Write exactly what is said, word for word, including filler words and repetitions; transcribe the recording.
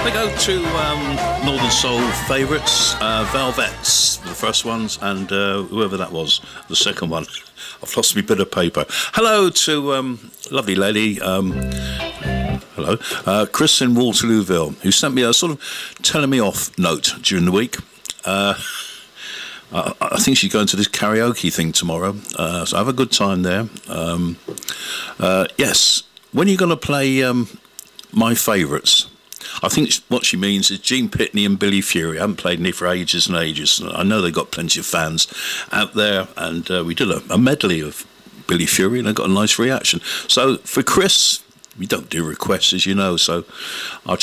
we go to um, Northern Soul favourites, uh, Velvets, the first ones, and uh, whoever that was, the second one. I've lost my bit of paper. Hello to um, lovely lady, um, hello, uh, Chris in Waterlooville, who sent me a sort of telling me off note during the week. Uh, I, I think she's going to this karaoke thing tomorrow, uh, so have a good time there. Um, uh, yes, when are you going to play um, my favourites? I think what she means is Gene Pitney and Billy Fury. I haven't played any for ages and ages. I know they've got plenty of fans out there, and uh, we did a, a medley of Billy Fury, and I got a nice reaction. So for Chris, we don't do requests, as you know, so I'll